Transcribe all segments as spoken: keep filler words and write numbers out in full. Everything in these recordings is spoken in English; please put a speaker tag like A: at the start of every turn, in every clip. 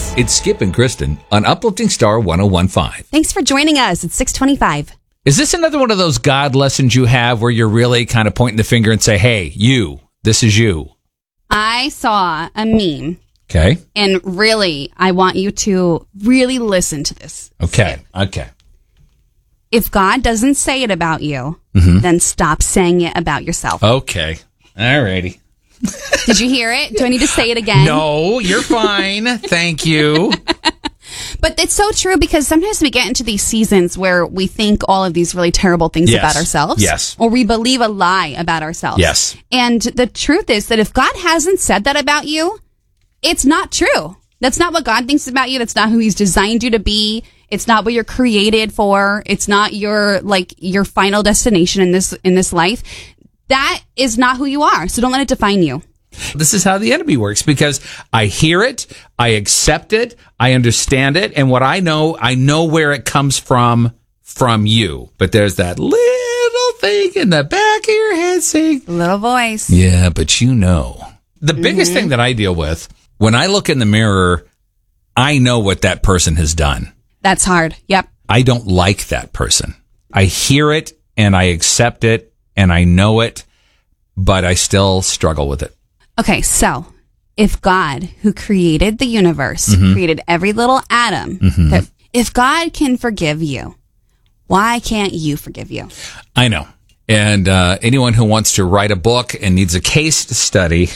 A: It's Skip and Kristen on Uplifting Star one oh one point five.
B: Thanks for joining us. It's six twenty-five.
A: Is this another one of those God lessons you have where you're really kind of pointing the finger and say, hey, you, this is you?
B: I saw a meme.
A: Okay.
B: And really, I want you to really listen to this.
A: Okay. Okay.
B: If God doesn't say it about you,
A: mm-hmm.
B: then stop saying it about yourself.
A: Okay. All righty.
B: Did you hear it? Do I need to say it again?
A: No, you're fine. Thank you.
B: But it's so true because sometimes we get into these seasons where we think all of these really terrible things
A: yes.
B: about ourselves.
A: Yes.
B: Or we believe a lie about ourselves.
A: Yes.
B: And the truth is that if God hasn't said that about you, it's not true. That's not what God thinks about you. That's not who he's designed you to be. It's not what you're created for. It's not your, like, your final destination in this, in this life. That is not who you are. So don't let it define you.
A: This is how the enemy works because I hear it, I accept it, I understand it, and what I know, I know where it comes from, from you. But there's that little thing in the back of your head saying,
B: little voice.
A: Yeah, but you know. The mm-hmm. biggest thing that I deal with, when I look in the mirror, I know what that person has done.
B: That's hard. Yep.
A: I don't like that person. I hear it, and I accept it, and I know it, but I still struggle with it.
B: Okay, so if God, who created the universe,
A: mm-hmm.
B: created every little atom,
A: mm-hmm.
B: that if God can forgive you, why can't you forgive you?
A: I know. And uh, anyone who wants to write a book and needs a case study,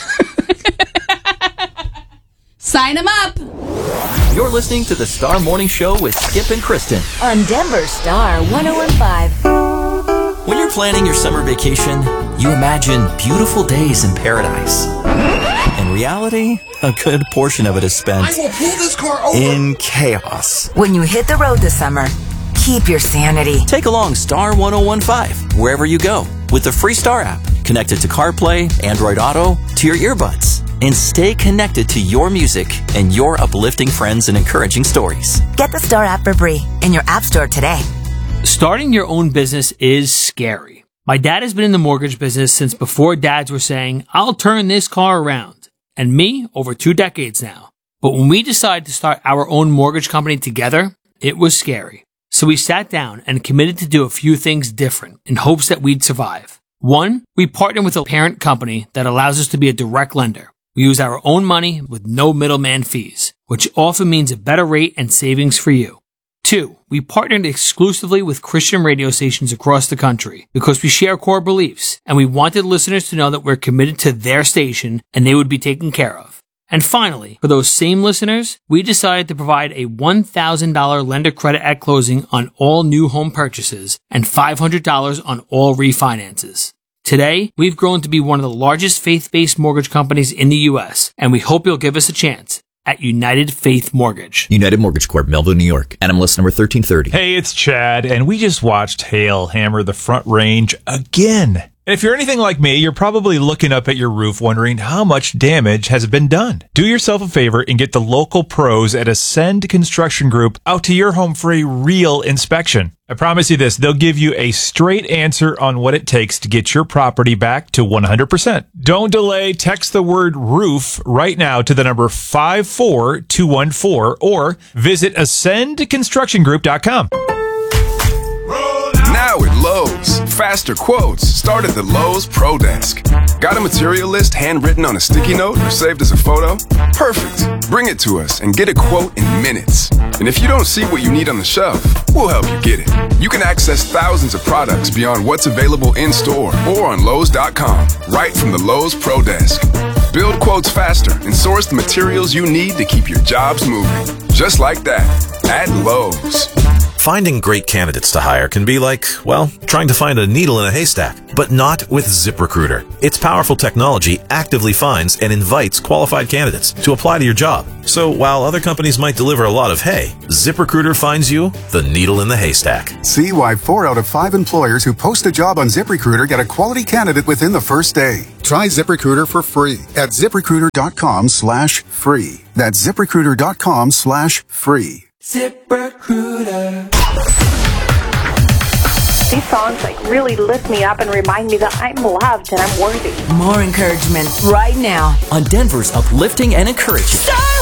B: sign them up.
C: You're listening to the Star Morning Show with Skip and Kristen
D: on Denver Star one oh one point five.
C: When you're planning your summer vacation, you imagine beautiful days in paradise. In reality, a good portion of it is spent
E: I will pull this car over.
C: in chaos.
D: When you hit the road this summer, keep your sanity.
C: Take along Star one oh one point five wherever you go with the free Star app, connected to CarPlay, Android Auto, to your earbuds, and stay connected to your music and your uplifting friends and encouraging stories.
D: Get the Star app for free in your app store today.
F: Starting your own business is scary. My dad has been in the mortgage business since before dads were saying, I'll turn this car around. And me, over two decades now. But when we decided to start our own mortgage company together, it was scary. So we sat down and committed to do a few things different in hopes that we'd survive. One, we partnered with a parent company that allows us to be a direct lender. We use our own money with no middleman fees, which often means a better rate and savings for you. Two, we partnered exclusively with Christian radio stations across the country because we share core beliefs and we wanted listeners to know that we're committed to their station and they would be taken care of. And finally, for those same listeners, we decided to provide a one thousand dollars lender credit at closing on all new home purchases and five hundred dollars on all refinances. Today, we've grown to be one of the largest faith-based mortgage companies in the U S, and we hope you'll give us a chance at United Faith Mortgage.
G: United Mortgage Corp, Melville, New York. N M L S number thirteen thirty.
H: Hey, it's Chad, and we just watched hail hammer the Front Range again. And if you're anything like me, you're probably looking up at your roof wondering how much damage has been done. Do yourself a favor and get the local pros at Ascend Construction Group out to your home for a real inspection. I promise you this, they'll give you a straight answer on what it takes to get your property back to one hundred percent. Don't delay. Text the word roof right now to the number five four two one four or visit ascend construction group dot com.
E: Now at Lowe's, faster quotes start at the Lowe's Pro Desk. Got a material list handwritten on a sticky note or saved as a photo? Perfect. Bring it to us and get a quote in minutes. And if you don't see what you need on the shelf, we'll help you get it. You can access thousands of products beyond what's available in store or on Lowe's dot com, right from the Lowe's Pro Desk. Build quotes faster and source the materials you need to keep your jobs moving. Just like that, at Lowe's.
I: Finding great candidates to hire can be like, well, trying to find a needle in a haystack, but not with ZipRecruiter. Its powerful technology actively finds and invites qualified candidates to apply to your job. So while other companies might deliver a lot of hay, ZipRecruiter finds you the needle in the haystack.
J: See why four out of five employers who post a job on ZipRecruiter get a quality candidate within the first day. Try ZipRecruiter for free at ZipRecruiter.com slash free. That's ZipRecruiter.com slash free.
K: ZipRecruiter. These songs like really lift me up and remind me that I'm loved and I'm worthy.
D: More encouragement right now
C: on Denver's uplifting and encouraging
D: Star